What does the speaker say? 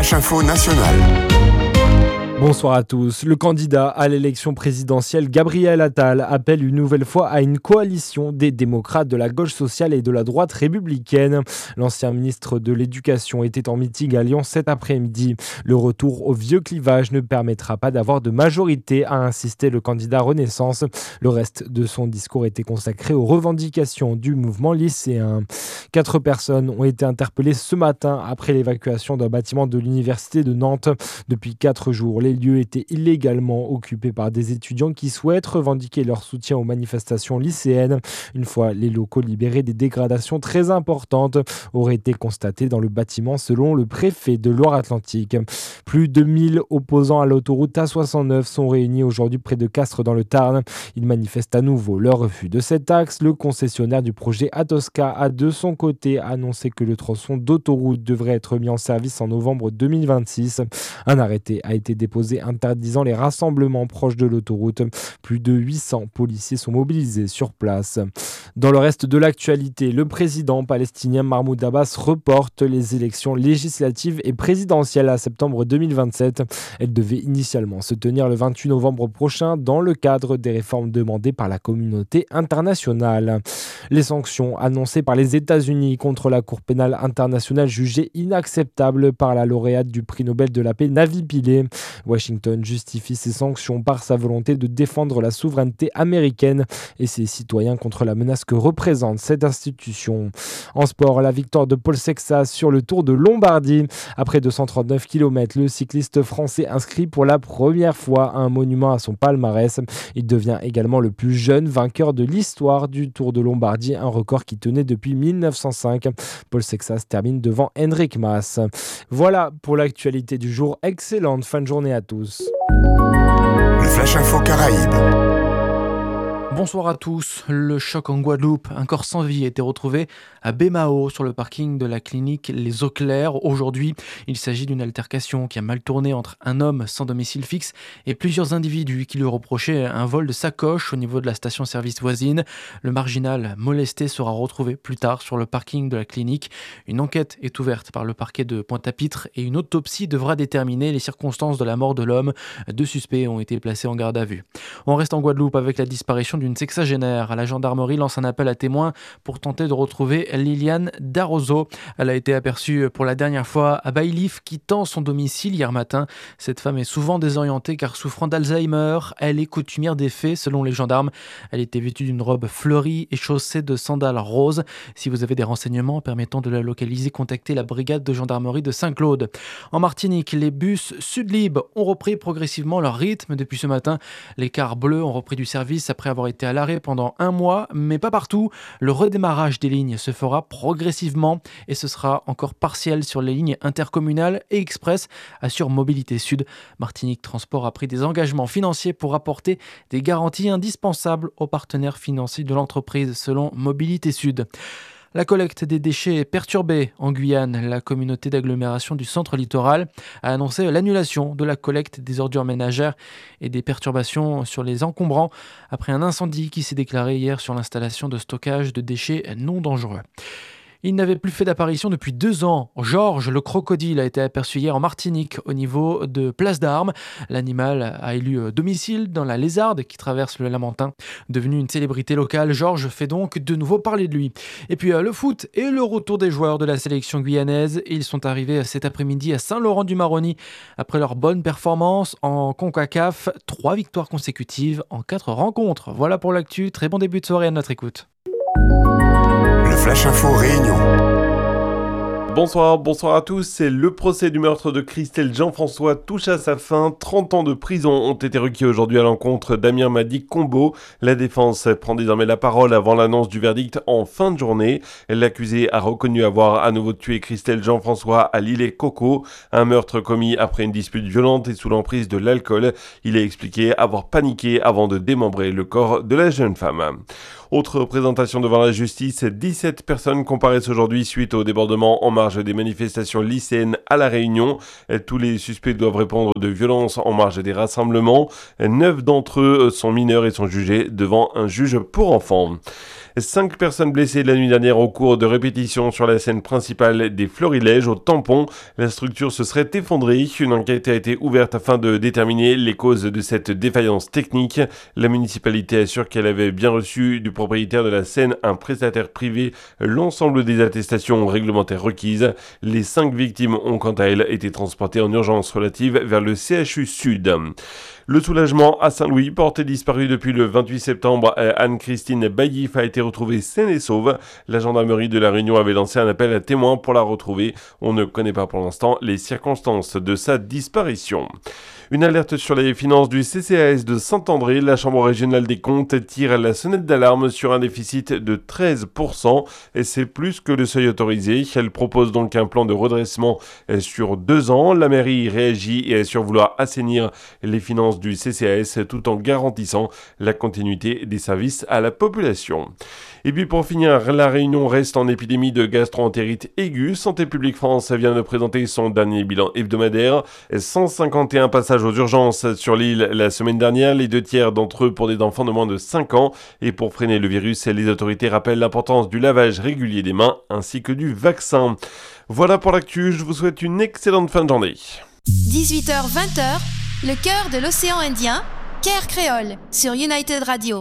Flash Info national. Bonsoir à tous. Le candidat à l'élection présidentielle, Gabriel Attal, appelle une nouvelle fois à une coalition des démocrates de la gauche sociale et de la droite républicaine. L'ancien ministre de l'Éducation était en meeting à Lyon cet après-midi. Le retour au vieux clivage ne permettra pas d'avoir de majorité, a insisté le candidat Renaissance. Le reste de son discours était consacré aux revendications du mouvement lycéen. 4 personnes ont été interpellées ce matin après l'évacuation d'un bâtiment de l'université de Nantes. Depuis 4 jours, les lieux étaient illégalement occupés par des étudiants qui souhaitent revendiquer leur soutien aux manifestations lycéennes. Une fois les locaux libérés, des dégradations très importantes auraient été constatées dans le bâtiment selon le préfet de Loire-Atlantique. Plus de 1000 opposants à l'autoroute A69 sont réunis aujourd'hui près de Castres dans le Tarn. Ils manifestent à nouveau leur refus de cet axe. Le concessionnaire du projet Atosca a de son côté annoncé que le tronçon d'autoroute devrait être mis en service en novembre 2026. Un arrêté a été déposé interdisant les rassemblements proches de l'autoroute. Plus de 800 policiers sont mobilisés sur place. Dans le reste de l'actualité, le président palestinien Mahmoud Abbas reporte les élections législatives et présidentielles à septembre 2027. Elles devaient initialement se tenir le 28 novembre prochain dans le cadre des réformes demandées par la communauté internationale. Les sanctions annoncées par les États-Unis contre la Cour pénale internationale jugées inacceptables par la lauréate du prix Nobel de la paix Navi Pillay. Washington justifie ces sanctions par sa volonté de défendre la souveraineté américaine et ses citoyens contre la menace que représente cette institution. En sport, la victoire de Paul Sexas sur le Tour de Lombardie. Après 239 km, le cycliste français inscrit pour la première fois un monument à son palmarès. Il devient également le plus jeune vainqueur de l'histoire du Tour de Lombardie, un record qui tenait depuis 1905. Paul Sexas termine devant Enric Mas. Voilà pour l'actualité du jour. Excellente fin de journée à tous. Le Flash Info Caraïbes. Bonsoir à tous. Le choc en Guadeloupe. Un corps sans vie a été retrouvé à Baie-Mahault sur le parking de la clinique Les Eaux Claires. Aujourd'hui, il s'agit d'une altercation qui a mal tourné entre un homme sans domicile fixe et plusieurs individus qui lui reprochaient un vol de sacoche au niveau de la station-service voisine. Le marginal molesté sera retrouvé plus tard sur le parking de la clinique. Une enquête est ouverte par le parquet de Pointe-à-Pitre et une autopsie devra déterminer les circonstances de la mort de l'homme. 2 suspects ont été placés en garde à vue. On reste en Guadeloupe avec la disparition d'une sexagénaire. La gendarmerie lance un appel à témoins pour tenter de retrouver Liliane Darozo. Elle a été aperçue pour la dernière fois à Baillif, quittant son domicile hier matin. Cette femme est souvent désorientée car souffrant d'Alzheimer. Elle est coutumière des faits selon les gendarmes. Elle était vêtue d'une robe fleurie et chaussée de sandales roses. Si vous avez des renseignements permettant de la localiser, contactez la brigade de gendarmerie de Saint-Claude. En Martinique, les bus Sudlib ont repris progressivement leur rythme depuis ce matin. Les cars bleus ont repris du service après avoir été à l'arrêt pendant 1 mois, mais pas partout. Le redémarrage des lignes se fera progressivement et ce sera encore partiel sur les lignes intercommunales et express, assure Mobilité Sud. Martinique Transport a pris des engagements financiers pour apporter des garanties indispensables aux partenaires financiers de l'entreprise, selon Mobilité Sud. La collecte des déchets est perturbée en Guyane. La communauté d'agglomération du centre littoral a annoncé l'annulation de la collecte des ordures ménagères et des perturbations sur les encombrants après un incendie qui s'est déclaré hier sur l'installation de stockage de déchets non dangereux. Il n'avait plus fait d'apparition depuis 2 ans. Georges, le crocodile, a été aperçu hier en Martinique au niveau de Place d'Armes. L'animal a élu domicile dans la Lézarde qui traverse le Lamentin. Devenu une célébrité locale, Georges fait donc de nouveau parler de lui. Et puis le foot et le retour des joueurs de la sélection guyanaise. Ils sont arrivés cet après-midi à Saint-Laurent-du-Maroni. Après leur bonne performance en CONCACAF, 3 victoires consécutives en 4 rencontres. Voilà pour l'actu. Très bon début de soirée à notre écoute. Le Flash Info Réunion. Bonsoir à tous. C'est le procès du meurtre de Christelle Jean-François touche à sa fin. 30 ans de prison ont été requis aujourd'hui à l'encontre d'Amir Madi Combo. La défense prend désormais la parole avant l'annonce du verdict en fin de journée. L'accusé a reconnu avoir à nouveau tué Christelle Jean-François à l'île Coco. Un meurtre commis après une dispute violente et sous l'emprise de l'alcool. Il a expliqué avoir paniqué avant de démembrer le corps de la jeune femme. Autre présentation devant la justice, 17 personnes comparaissent aujourd'hui suite au débordement en marge des manifestations lycéennes à La Réunion. Tous les suspects doivent répondre de violences en marge des rassemblements. 9 d'entre eux sont mineurs et sont jugés devant un juge pour enfants. 5 personnes blessées la nuit dernière au cours de répétitions sur la scène principale des Florilèges au Tampon. La structure se serait effondrée. Une enquête a été ouverte afin de déterminer les causes de cette défaillance technique. La municipalité assure qu'elle avait bien reçu du propriétaire de la scène, un prestataire privé, l'ensemble des attestations réglementaires requises. Les 5 victimes ont quant à elles été transportées en urgence relative vers le CHU Sud. Le soulagement à Saint-Louis, portée disparue depuis le 28 septembre, Anne-Christine Baillif a été retrouvée saine et sauve. La gendarmerie de La Réunion avait lancé un appel à témoins pour la retrouver. On ne connaît pas pour l'instant les circonstances de sa disparition. Une alerte sur les finances du CCAS de Saint-André. La Chambre régionale des comptes tire la sonnette d'alarme sur un déficit de 13%. Et c'est plus que le seuil autorisé. Elle propose donc un plan de redressement sur 2 ans. La mairie réagit et assure vouloir assainir les finances du CCAS tout en garantissant la continuité des services à la population. Et puis pour finir, La Réunion reste en épidémie de gastro-entérite aiguë. Santé publique France vient de présenter son dernier bilan hebdomadaire. 151 passages aux urgences sur l'île la semaine dernière, les 2 tiers d'entre eux pour des enfants de moins de 5 ans. Et pour freiner le virus, les autorités rappellent l'importance du lavage régulier des mains ainsi que du vaccin. Voilà pour l'actu, je vous souhaite une excellente fin de journée. 18h-20h, le cœur de l'océan Indien, Caire Créole sur United Radio.